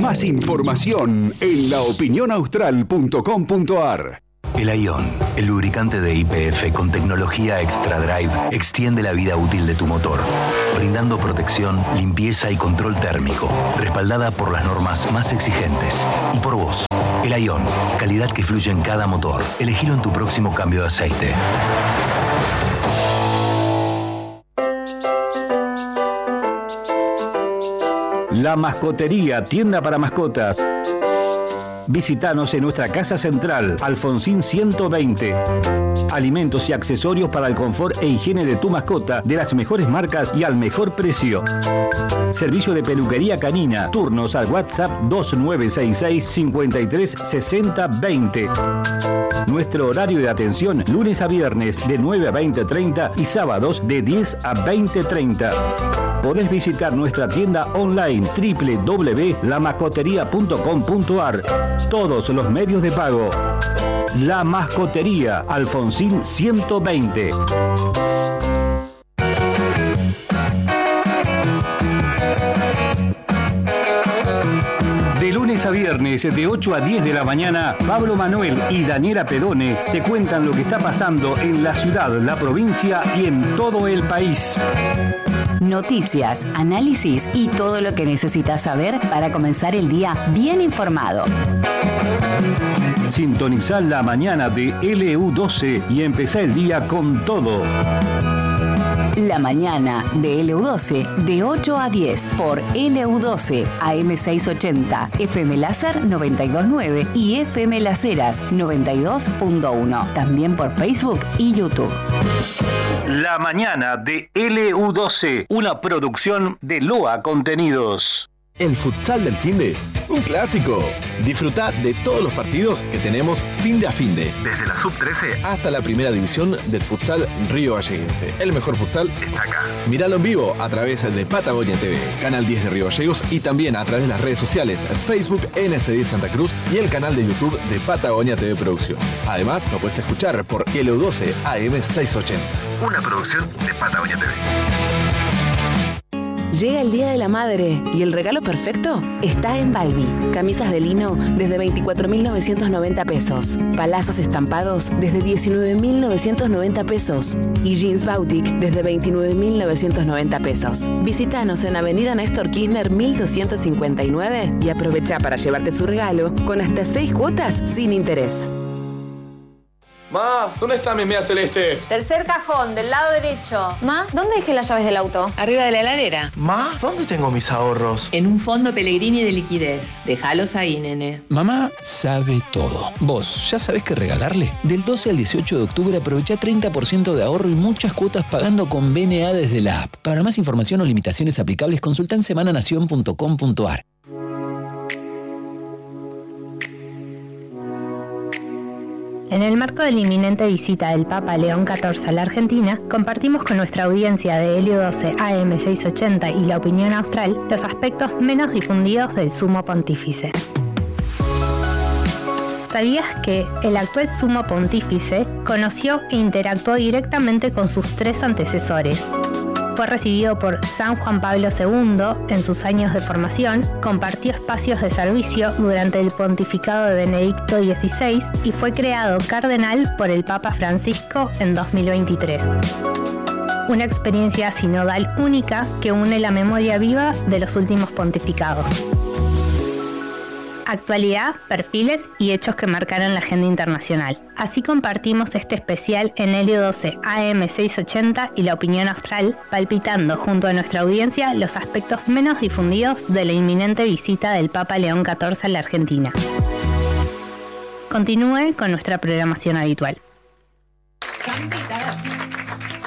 Más información en laopinionaustral.com.ar. El Ion, el lubricante de YPF con tecnología Extra Drive, extiende la vida útil de tu motor, brindando protección, limpieza y control térmico, respaldada por las normas más exigentes. Y por vos, el Ion, calidad que fluye en cada motor. Elegilo en tu próximo cambio de aceite. La Mascotería, tienda para mascotas. Visítanos en nuestra casa central, Alfonsín 120. Alimentos y accesorios para el confort e higiene de tu mascota, de las mejores marcas y al mejor precio. Servicio de peluquería canina. Turnos al WhatsApp 2966 53 60 20. Nuestro horario de atención, lunes a viernes de 9 a 20:30 y sábados de 10 a 20:30. Podés visitar nuestra tienda online www.lamascoteria.com.ar. Todos los medios de pago. La Mascotería, Alfonsín 120. De lunes a viernes, de 8 a 10 de la mañana, Pablo Manuel y Daniela Pedone te cuentan lo que está pasando en la ciudad, la provincia y en todo el país. Noticias, análisis y todo lo que necesitas saber para comenzar el día bien informado. Sintonizá la mañana de LU12 y empezá el día con todo. La mañana de LU12 de 8 a 10 por LU12 AM680, FM Láser 92.9 y FM Laceras 92.1. También por Facebook y YouTube. La mañana de LU12, una producción de Loa Contenidos. El futsal del finde, un clásico. Disfrutá de todos los partidos que tenemos finde a finde. Desde la sub-13 hasta la primera división del futsal Río Galleguense. El mejor futsal está acá. Míralo en vivo a través de Patagonia TV, Canal 10 de Río Gallegos y también a través de las redes sociales, Facebook NS10 Santa Cruz y el canal de YouTube de Patagonia TV Producciones. Además, lo puedes escuchar por LU12 AM680. Una producción de Patagonia TV. Llega el Día de la Madre y el regalo perfecto está en Balbi. Camisas de lino desde 24.990 pesos. Palazos estampados desde 19.990 pesos. Y jeans Bautic desde 29.990 pesos. Visítanos en Avenida Néstor Kirchner 1259 y aprovecha para llevarte su regalo con hasta 6 cuotas sin interés. Ma, ¿dónde están mis medias celestes? Tercer cajón, del lado derecho. Ma, ¿dónde dejé las llaves del auto? Arriba de la heladera. Ma, ¿dónde tengo mis ahorros? En un fondo Pellegrini de liquidez. Déjalos ahí, nene. Mamá sabe todo. ¿Vos ya sabés qué regalarle? Del 12 al 18 de octubre aprovecha 30% de ahorro y muchas cuotas pagando con BNA desde la app. Para más información o limitaciones aplicables, consulta en semananación.com.ar. En el marco de la inminente visita del Papa León XIV a la Argentina, compartimos con nuestra audiencia de LU12 AM680 y La Opinión Austral los aspectos menos difundidos del Sumo Pontífice. ¿Sabías que el actual Sumo Pontífice conoció e interactuó directamente con sus 3 antecesores? Fue recibido por San Juan Pablo II en sus años de formación, compartió espacios de servicio durante el pontificado de Benedicto XVI y fue creado cardenal por el Papa Francisco en 2023. Una experiencia sinodal única que une la memoria viva de los últimos pontificados. Actualidad, perfiles y hechos que marcaron la agenda internacional. Así compartimos este especial en LU12 AM680 y La Opinión Austral, palpitando junto a nuestra audiencia los aspectos menos difundidos de la inminente visita del Papa León XIV a la Argentina. Continúe con nuestra programación habitual.